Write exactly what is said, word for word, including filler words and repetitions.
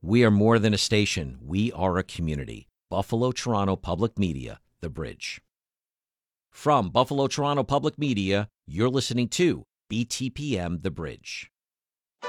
We are more than a station. We are a community. Buffalo Toronto Public Media, The Bridge. From Buffalo Toronto Public Media, you're listening to B T P M The Bridge.